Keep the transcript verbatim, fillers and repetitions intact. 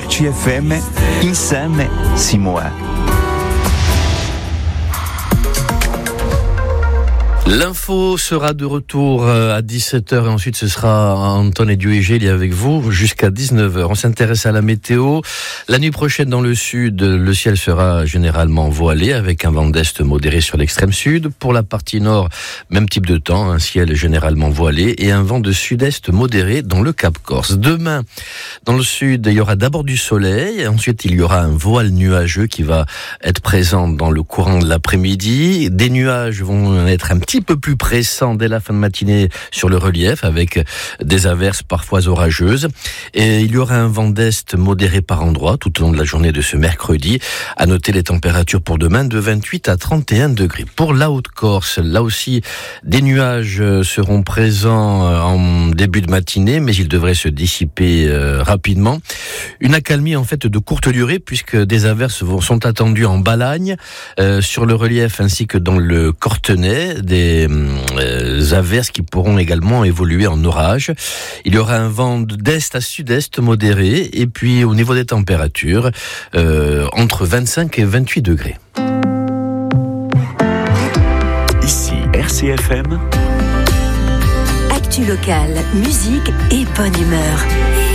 R C F M, insieme si muove. L'info sera de retour à dix-sept heures et ensuite ce sera Antoine Duégéli avec vous jusqu'à dix-neuf heures. On s'intéresse à la météo. La nuit prochaine dans le sud, le ciel sera généralement voilé avec un vent d'est modéré sur l'extrême sud. Pour la partie nord, même type de temps, un ciel généralement voilé et un vent de sud-est modéré dans le Cap Corse. Demain, dans le sud, il y aura d'abord du soleil. Ensuite, il y aura un voile nuageux qui va être présent dans le courant de l'après-midi. Des nuages vont être un petit peu plus pressant dès la fin de matinée sur le relief avec des averses parfois orageuses et il y aura un vent d'est modéré par endroits tout au long de la journée de ce mercredi. À noter les températures pour demain de vingt-huit à trente et un degrés. Pour la Haute-Corse, là aussi des nuages seront présents en début de matinée mais ils devraient se dissiper euh, rapidement. Une accalmie en fait de courte durée puisque des averses sont attendues en Balagne, euh, sur le relief ainsi que dans le Cortenay, des euh, averses qui pourront également évoluer en orage. Il y aura un vent d'est à sud-est modéré et puis au niveau des températures, euh, entre vingt-cinq et vingt-huit degrés. Ici R C F M. Actu locale, musique et bonne humeur.